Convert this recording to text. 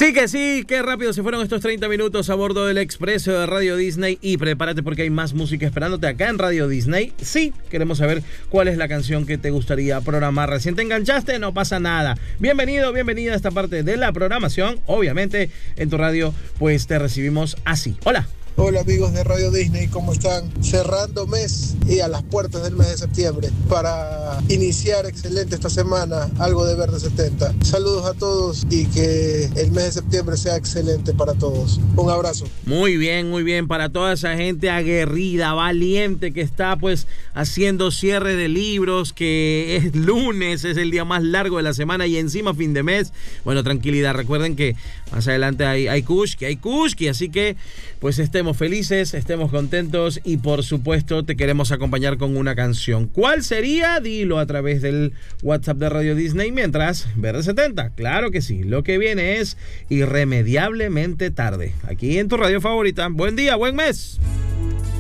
Sí, qué rápido se fueron estos 30 minutos a bordo del Expreso de Radio Disney. Y prepárate porque hay más música esperándote acá en Radio Disney. Sí, queremos saber cuál es la canción que te gustaría programar. Recién te enganchaste, no pasa nada. Bienvenido, bienvenida a esta parte de la programación. Obviamente en tu radio pues te recibimos así. Hola. Hola amigos de Radio Disney, ¿cómo están? Cerrando mes y a las puertas del mes de septiembre para iniciar excelente esta semana algo de Verde 70. Saludos a todos y que el mes de septiembre sea excelente para todos. Un abrazo. Muy bien para toda esa gente aguerrida, valiente que está pues haciendo cierre de libros, que es lunes, es el día más largo de la semana y encima fin de mes. Bueno, tranquilidad, recuerden que más adelante hay Kushki, así que pues estemos felices, estemos contentos y por supuesto te queremos acompañar con una canción. ¿Cuál sería? Dilo a través del WhatsApp de Radio Disney mientras Verde 70. Claro que sí, lo que viene es Irremediablemente Tarde, aquí en tu radio favorita. Buen día, buen mes.